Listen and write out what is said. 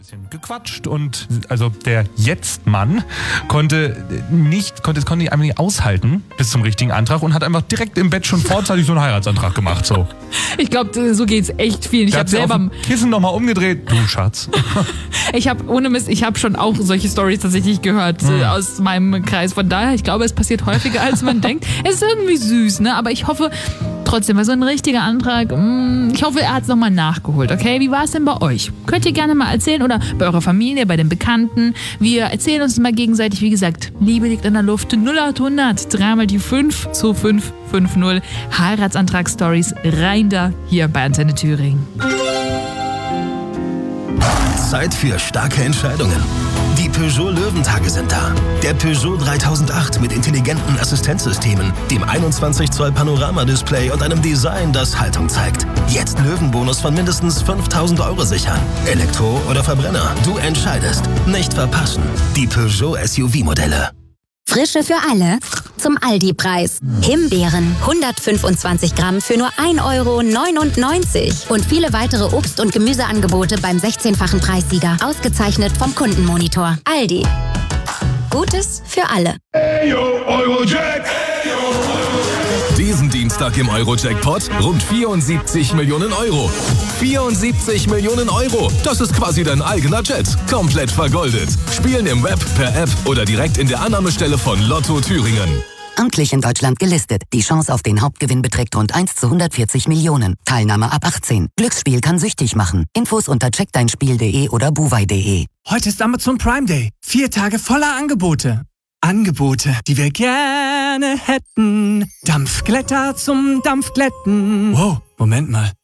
gequatscht und also der Jetzt-Mann konnte es einfach nicht aushalten bis zum richtigen Antrag und hat einfach direkt im Bett schon vorzeitig so einen Heiratsantrag gemacht. So. Ich glaube, so geht's echt vielen. Ich habe selber auf dem Kissen nochmal umgedreht. Du Schatz. Ich habe schon auch solche Stories tatsächlich gehört aus meinem Kreis. Von daher, ich glaube, es passiert häufiger, als man denkt. Es ist irgendwie süß, ne? Aber ich hoffe trotzdem, weil so ein richtiger Antrag, ich hoffe, er hat es nochmal nachgeholt, okay? Wie war es denn bei euch? Könnt ihr gerne mal erzählen oder bei eurer Familie, bei den Bekannten. Wir erzählen uns mal gegenseitig, wie gesagt, Liebe liegt in der Luft. 0800 3 mal die 5 2550 Heiratsantrag-Stories rein da hier bei Antenne Thüringen. Zeit für starke Entscheidungen. Die Peugeot Löwentage sind da. Der Peugeot 3008 mit intelligenten Assistenzsystemen, dem 21 Zoll Panoramadisplay und einem Design, das Haltung zeigt. Jetzt Löwenbonus von mindestens 5.000 € sichern. Elektro oder Verbrenner, du entscheidest. Nicht verpassen. Die Peugeot SUV-Modelle. Frische für alle zum Aldi-Preis. Himbeeren 125 Gramm für nur 1,99 € und viele weitere Obst- und Gemüseangebote beim 16-fachen Preissieger. Ausgezeichnet vom Kundenmonitor. Aldi. Gutes für alle. Ayo, Eurojack. Diesen Dienstag im Euro-Jackpot rund 74 Millionen €. 74 Millionen €. Das ist quasi dein eigener Jet. Komplett vergoldet. Spielen im Web, per App oder direkt in der Annahmestelle von Lotto Thüringen. Amtlich in Deutschland gelistet. Die Chance auf den Hauptgewinn beträgt rund 1 zu 140 Millionen. Teilnahme ab 18. Glücksspiel kann süchtig machen. Infos unter checkdeinspiel.de oder buwei.de. Heute ist Amazon Prime Day. 4 Tage voller Angebote. Angebote, die wir gerne hätten. Dampfglätter zum Dampfglätten. Wow, Moment mal.